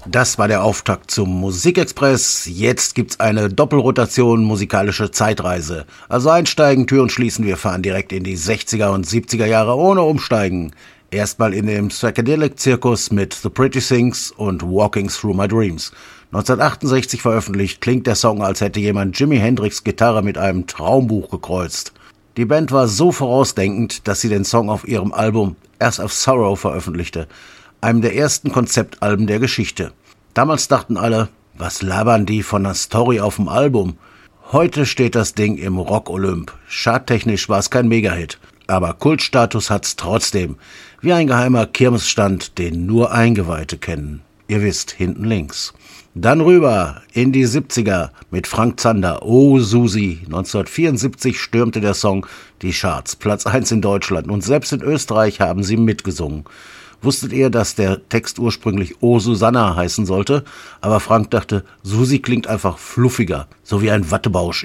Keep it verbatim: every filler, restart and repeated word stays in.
Das war der Auftakt zum Musikexpress. Jetzt gibt's eine Doppelrotation musikalische Zeitreise. Also einsteigen, Türen schließen, wir fahren direkt in die sechziger und siebziger Jahre ohne Umsteigen. Erstmal in dem Psychedelic-Zirkus mit The Pretty Things und Walking Through My Dreams. neunzehnhundertachtundsechzig veröffentlicht, klingt der Song, als hätte jemand Jimi Hendrix' Gitarre mit einem Traumbuch gekreuzt. Die Band war so vorausdenkend, dass sie den Song auf ihrem Album As of Sorrow veröffentlichte, einem der ersten Konzeptalben der Geschichte. Damals dachten alle, was labern die von einer Story auf dem Album? Heute steht das Ding im Rock-Olymp. Charttechnisch war es kein Megahit, aber Kultstatus hat's trotzdem. Wie ein geheimer Kirmesstand, den nur Eingeweihte kennen. Ihr wisst, hinten links. Dann rüber in die siebziger mit Frank Zander, Oh Susi. neunzehnhundertvierundsiebzig stürmte der Song die Charts, Platz eins in Deutschland und selbst in Österreich haben sie mitgesungen. Wusstet ihr, dass der Text ursprünglich Oh Susanna heißen sollte? Aber Frank dachte, Susi klingt einfach fluffiger, so wie ein Wattebausch